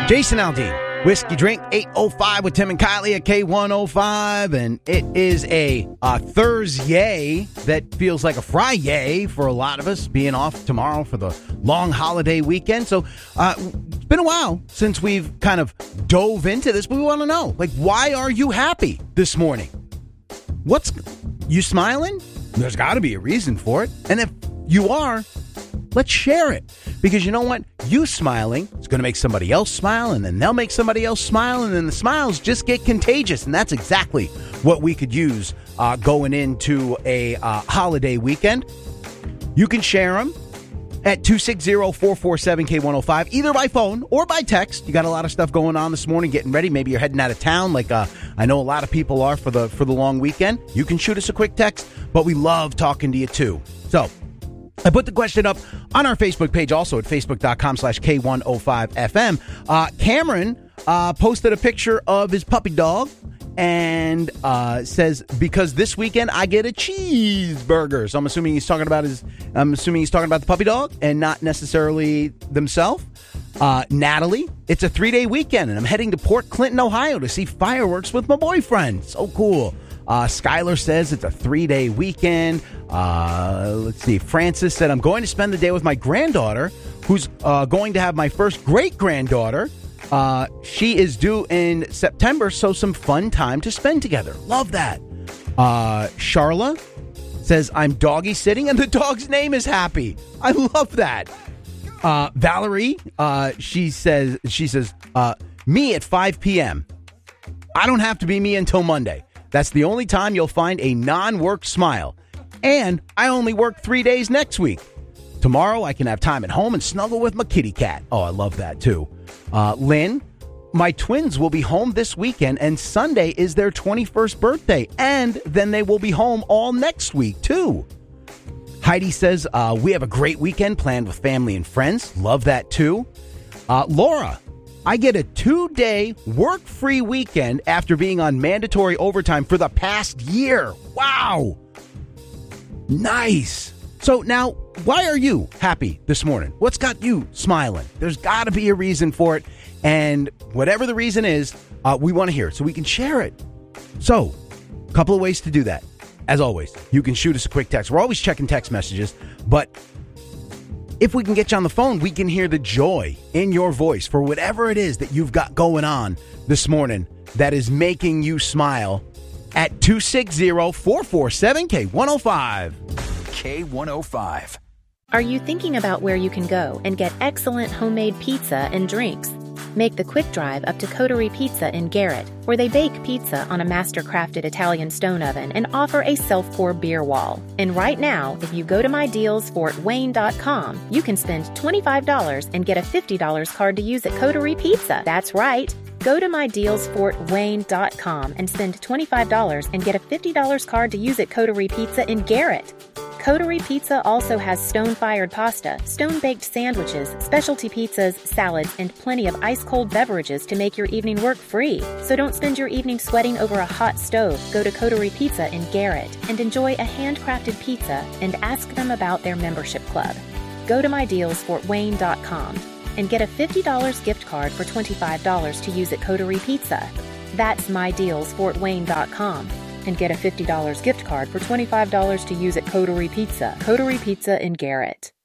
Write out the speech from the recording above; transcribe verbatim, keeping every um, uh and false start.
Jason Aldean, Whiskey Drink eight oh five with Tim and Kylie at K one oh five, and it is a uh, Thursday that feels like a Friday for a lot of us, being off tomorrow for the long holiday weekend. So uh, it's been a while since we've kind of dove into this, but we want to know, like, why are you happy this morning? What's, you smiling? There's got to be a reason for it. And if you are, let's share it. Because you know what? You smiling is going to make somebody else smile, and then they'll make somebody else smile, and then the smiles just get contagious. And that's exactly what we could use uh, going into a uh, holiday weekend. You can share them at two six zero, four four seven, K one oh five, either by phone or by text. You got a lot of stuff going on this morning, getting ready. Maybe you're heading out of town like uh, I know a lot of people are for the for the long weekend. You can shoot us a quick text, but we love talking to you too. So I put the question up on our Facebook page also at facebook.com slash K one oh five FM. Uh, Cameron uh, posted a picture of his puppy dog and uh, says, because this weekend I get a cheeseburger. So I'm assuming he's talking about his, I'm assuming he's talking about the puppy dog and not necessarily themselves. Uh, Natalie, it's a three-day weekend and I'm heading to Port Clinton, Ohio to see fireworks with my boyfriend. So cool. Uh, Skylar says it's a three-day weekend. Uh, let's see. Francis said, I'm going to spend the day with my granddaughter, who's uh, going to have my first great-granddaughter. Uh, she is due in September, so some fun time to spend together. Love that. Uh, Charla says, I'm doggy sitting, and the dog's name is Happy. I love that. Uh, Valerie, uh, she says, she says, uh, me at five p.m. I don't have to be me until Monday. That's the only time you'll find a non-work smile. And I only work three days next week. Tomorrow I can have time at home and snuggle with my kitty cat. Oh, I love that too. Uh, Lynn, my twins will be home this weekend and Sunday is their twenty-first birthday. And then they will be home all next week too. Heidi says, uh, we have a great weekend planned with family and friends. Love that too. Uh, Laura, I get a two-day work-free weekend after being on mandatory overtime for the past year. Wow. Nice. So now, why are you happy this morning? What's got you smiling? There's got to be a reason for it. And whatever the reason is, uh, we want to hear it so we can share it. So, a couple of ways to do that. As always, you can shoot us a quick text. We're always checking text messages, but if we can get you on the phone, we can hear the joy in your voice for whatever it is that you've got going on this morning that is making you smile at two six zero, four four seven, K one oh five. K one oh five. Are you thinking about where you can go and get excellent homemade pizza and drinks? Make the quick drive up to Coterie Pizza in Garrett, where they bake pizza on a master-crafted Italian stone oven and offer a self-pour beer wall. And right now, if you go to my deals fort wayne dot com, you can spend twenty-five dollars and get a fifty dollars card to use at Coterie Pizza. That's right. Go to my deals fort wayne dot com and spend twenty-five dollars and get a fifty dollars card to use at Coterie Pizza in Garrett. Coterie Pizza also has stone-fired pasta, stone-baked sandwiches, specialty pizzas, salads, and plenty of ice-cold beverages to make your evening work free. So don't spend your evening sweating over a hot stove. Go to Coterie Pizza in Garrett and enjoy a handcrafted pizza and ask them about their membership club. Go to my deals fort wayne dot com and get a fifty dollars gift card for twenty-five dollars to use at Coterie Pizza. That's my deals fort wayne dot com. And get a fifty dollars gift card for twenty-five dollars to use at Coterie Pizza. Coterie Pizza in Garrett.